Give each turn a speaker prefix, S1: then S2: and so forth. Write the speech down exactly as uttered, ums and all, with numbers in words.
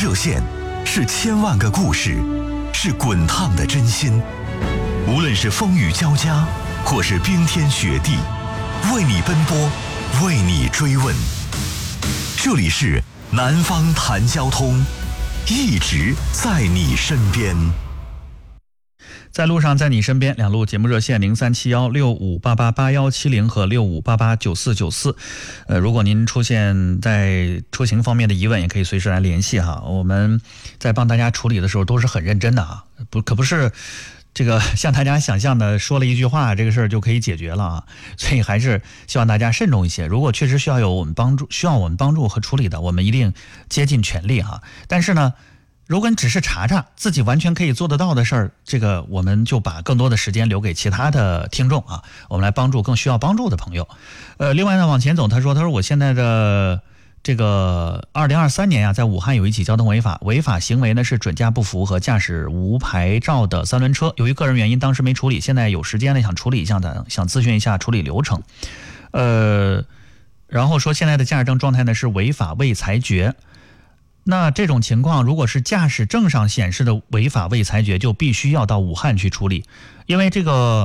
S1: 热线，是千万个故事，是滚烫的真心。无论是风雨交加，或是冰天雪地，为你奔波，为你追问。这里是南方谈交通，一直在你身边。
S2: 在路上，在你身边，两路节目热线零三七幺六五八八八幺七零和六五八八九四九四。呃，如果您出现在出行方面的疑问，也可以随时来联系哈。我们在帮大家处理的时候都是很认真的啊，不可不是这个像大家想象的说了一句话，这个事儿就可以解决了啊。所以还是希望大家慎重一些。如果确实需要有我们帮助，需要我们帮助和处理的，我们一定竭尽全力哈。但是呢，如果你只是查查自己完全可以做得到的事儿，这个我们就把更多的时间留给其他的听众啊，我们来帮助更需要帮助的朋友。呃，另外呢，往前走，他说，他说我现在的这个二零二三年呀、啊，在武汉有一起交通违法，违法行为呢是准驾不符和驾驶无牌照的三轮车，由于个人原因当时没处理，现在有时间呢想处理一下的，想咨询一下处理流程。呃，然后说现在的驾驶证状态呢是违法未裁决。那这种情况，如果是驾驶证上显示的违法未裁决，就必须要到武汉去处理，因为这个